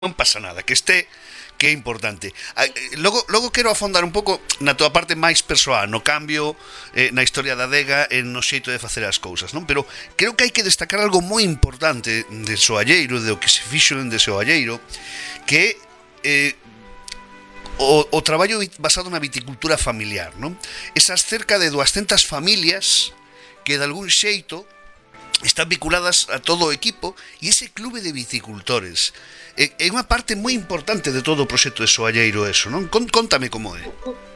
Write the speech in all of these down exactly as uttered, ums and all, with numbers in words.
non pasa nada, que este que é importante. Logo, logo quero afondar un pouco na tua parte máis persoal, no cambio eh, na historia da adega e no xeito de facer as cousas, non? Pero creo que hai que destacar algo moi importante de Soalleiro, de o que se fixo de Soalleiro, que é eh, o, o traballo basado na viticultura familiar, non? Esas cerca de duascentas familias que de algún xeito están vinculadas a todo o equipo e ese clube de viticultores é, é unha parte moi importante de todo o proxecto de Soalleiro eso, non? Contame como é.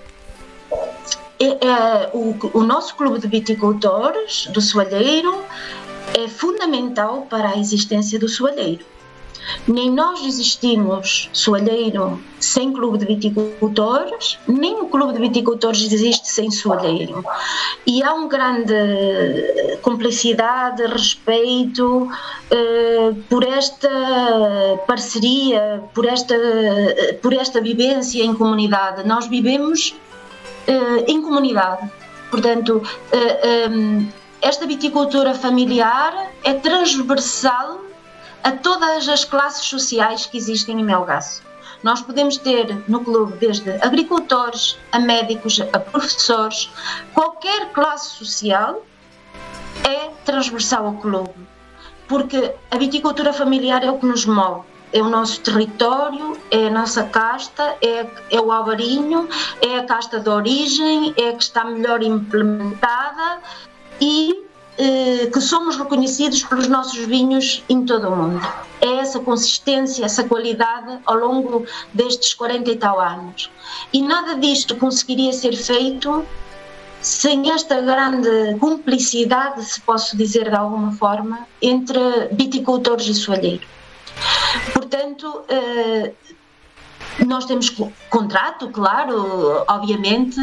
É, é o, o nosso clube de viticultores do Soalheiro é fundamental para a existência do Soalheiro. Nem nós existimos, Soalheiro, sem clube de viticultores, nem o clube de viticultores existe sem Soalheiro. E há uma grande cumplicidade, respeito eh, por esta parceria, por esta, por esta vivência em comunidade. Nós vivemos eh, em comunidade. Portanto, eh, eh, esta viticultura familiar é transversal a todas as classes sociais que existem em Melgaço. Nós podemos ter no clube desde agricultores, a médicos, a professores, qualquer classe social é transversal ao clube, porque a viticultura familiar é o que nos move, é o nosso território, é a nossa casta, é, é o alvarinho, é a casta de origem, é a que está melhor implementada e que somos reconhecidos pelos nossos vinhos em todo o mundo. É essa consistência, essa qualidade ao longo destes quarenta e tal anos. E nada disto conseguiria ser feito sem esta grande cumplicidade, se posso dizer de alguma forma, entre viticultores e soalheiro. Portanto, nós temos contrato, claro, obviamente,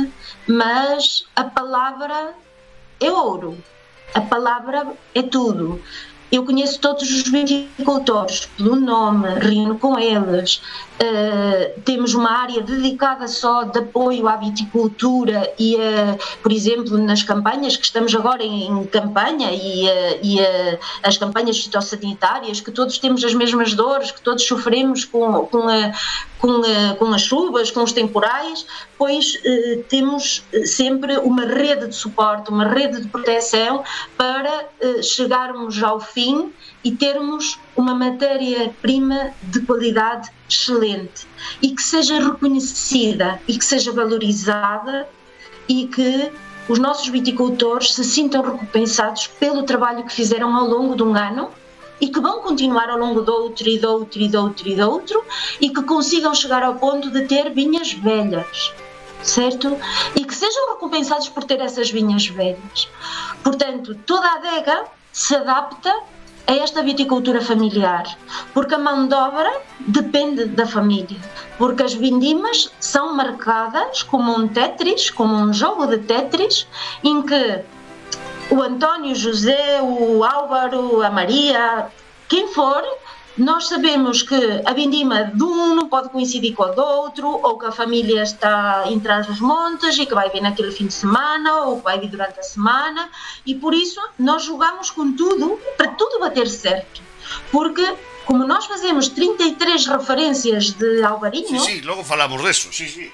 mas a palavra é ouro. A palavra é tudo. Eu conheço todos os viticultores pelo nome, reúno com eles. Uh, temos uma área dedicada só de apoio à viticultura e, uh, por exemplo, nas campanhas, que estamos agora em, em campanha e, uh, e uh, as campanhas fitossanitárias, que todos temos as mesmas dores, que todos sofremos com, com, a, com, a, com as chuvas, com os temporais, pois uh, temos sempre uma rede de suporte, uma rede de proteção para uh, chegarmos ao fim e termos uma matéria-prima de qualidade excelente e que seja reconhecida e que seja valorizada e que os nossos viticultores se sintam recompensados pelo trabalho que fizeram ao longo de um ano e que vão continuar ao longo de outro e de outro e de outro e de outro e que consigam chegar ao ponto de ter vinhas velhas, certo? E que sejam recompensados por ter essas vinhas velhas. Portanto, toda a adega se adapta a esta viticultura familiar, porque a mão de obra depende da família, porque as vindimas são marcadas como um Tetris, como um jogo de Tetris, em que o António, o José, o Álvaro, a Maria, quem for, nós sabemos que a vindima de um não pode coincidir com a do outro, ou que a família está em trás dos montes e que vai vir naquele fim de semana, ou que vai vir durante a semana, e por isso nós jogamos com tudo, para tudo bater certo. Porque, como nós fazemos trinta e três referências de alvarinho... Sim, sim, logo falamos disso, sim, sim.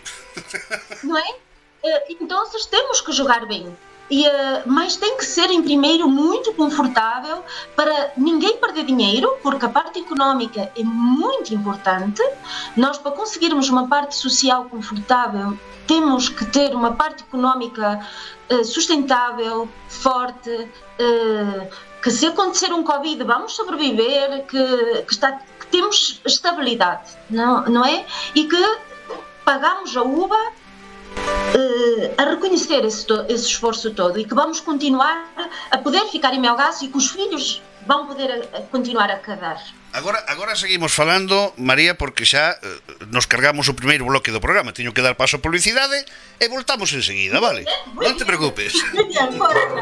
Não é? Então, temos que jogar bem. E, uh, mas tem que ser, em primeiro, muito confortável para ninguém perder dinheiro, porque a parte económica é muito importante. Nós, para conseguirmos uma parte social confortável, temos que ter uma parte económica uh, sustentável, forte, uh, que se acontecer um Covid vamos sobreviver, que, que, está, que temos estabilidade, não, não é? E que pagamos a uva a reconhecer esse, esse esforço todo e que vamos continuar a poder ficar em Melgaço e que os filhos vão poder a, a continuar a cadar. Agora, agora seguimos falando, María, porque xa eh, nos cargamos o primeiro bloque do programa. Teño que dar paso a publicidade e voltamos enseguida, vale? Non te preocupes.